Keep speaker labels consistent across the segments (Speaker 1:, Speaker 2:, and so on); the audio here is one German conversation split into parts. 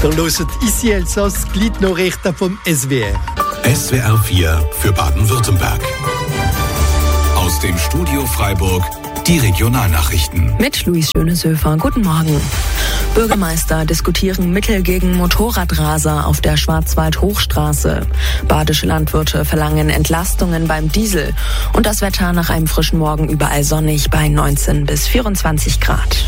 Speaker 1: Ihr hört «Ici Elsass», Gliednachrichten vom SWR.
Speaker 2: SWR 4 für Baden-Württemberg. Aus dem Studio Freiburg die Regionalnachrichten.
Speaker 3: Mit Luis Schönesöfer. Guten Morgen. Bürgermeister diskutieren Mittel gegen Motorradraser auf der Schwarzwald-Hochstraße. Badische Landwirte verlangen Entlastungen beim Diesel. Und das Wetter nach einem frischen Morgen überall sonnig bei 19 bis 24 Grad.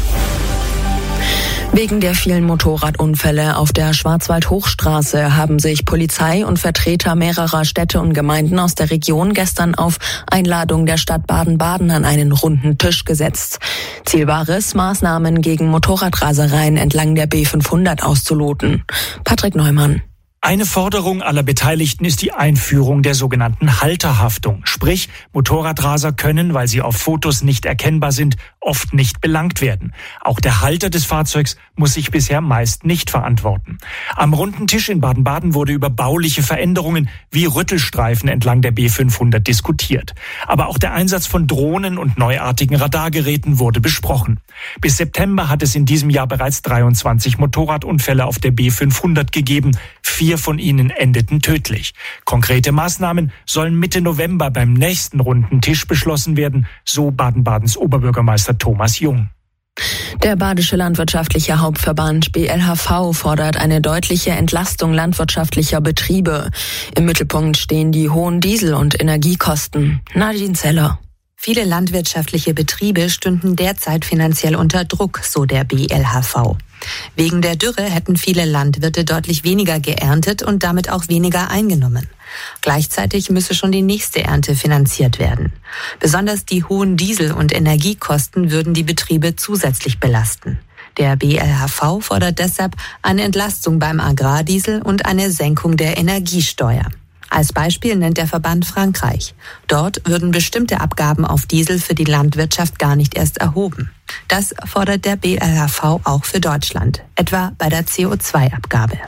Speaker 3: Wegen der vielen Motorradunfälle auf der Schwarzwald-Hochstraße haben sich Polizei und Vertreter mehrerer Städte und Gemeinden aus der Region gestern auf Einladung der Stadt Baden-Baden an einen runden Tisch gesetzt. Ziel war es, Maßnahmen gegen Motorradrasereien entlang der B500 auszuloten. Patrick Neumann.
Speaker 4: Eine Forderung aller Beteiligten ist die Einführung der sogenannten Halterhaftung. Sprich, Motorradraser können, weil sie auf Fotos nicht erkennbar sind, oft nicht belangt werden. Auch der Halter des Fahrzeugs muss sich bisher meist nicht verantworten. Am runden Tisch in Baden-Baden wurde über bauliche Veränderungen wie Rüttelstreifen entlang der B500 diskutiert. Aber auch der Einsatz von Drohnen und neuartigen Radargeräten wurde besprochen. Bis September hat es in diesem Jahr bereits 23 Motorradunfälle auf der B500 gegeben. 4 von ihnen endeten tödlich. Konkrete Maßnahmen sollen Mitte November beim nächsten runden Tisch beschlossen werden, so Baden-Badens Oberbürgermeister Thomas Jung.
Speaker 3: Der Badische Landwirtschaftliche Hauptverband BLHV fordert eine deutliche Entlastung landwirtschaftlicher Betriebe. Im Mittelpunkt stehen die hohen Diesel- und Energiekosten. Nadine Zeller.
Speaker 5: Viele landwirtschaftliche Betriebe stünden derzeit finanziell unter Druck, so der BLHV. Wegen der Dürre hätten viele Landwirte deutlich weniger geerntet und damit auch weniger eingenommen. Gleichzeitig müsse schon die nächste Ernte finanziert werden. Besonders die hohen Diesel- und Energiekosten würden die Betriebe zusätzlich belasten. Der BLHV fordert deshalb eine Entlastung beim Agrardiesel und eine Senkung der Energiesteuer. Als Beispiel nennt der Verband Frankreich. Dort würden bestimmte Abgaben auf Diesel für die Landwirtschaft gar nicht erst erhoben. Das fordert der BLHV auch für Deutschland, etwa bei der CO2-Abgabe.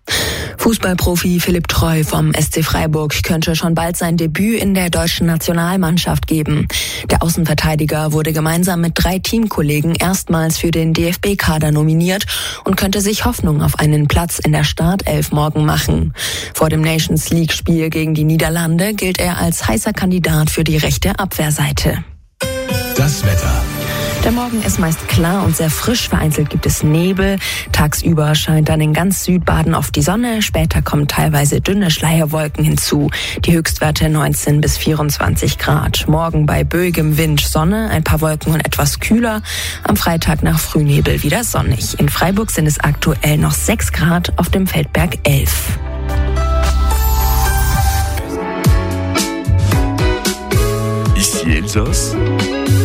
Speaker 3: Fußballprofi Philipp Treu vom SC Freiburg könnte schon bald sein Debüt in der deutschen Nationalmannschaft geben. Der Außenverteidiger wurde gemeinsam mit 3 Teamkollegen erstmals für den DFB-Kader nominiert und könnte sich Hoffnung auf einen Platz in der Startelf morgen machen. Vor dem Nations-League-Spiel gegen die Niederlande gilt er als heißer Kandidat für die rechte Abwehrseite.
Speaker 2: Das Wetter.
Speaker 3: Der Morgen ist meist klar und sehr frisch, vereinzelt gibt es Nebel. Tagsüber scheint dann in ganz Südbaden oft die Sonne, später kommen teilweise dünne Schleierwolken hinzu. Die Höchstwerte 19 bis 24 Grad. Morgen bei böigem Wind Sonne, ein paar Wolken und etwas kühler. Am Freitag nach Frühnebel wieder sonnig. In Freiburg sind es aktuell noch 6 Grad, auf dem Feldberg 11.
Speaker 6: Ici Elsass.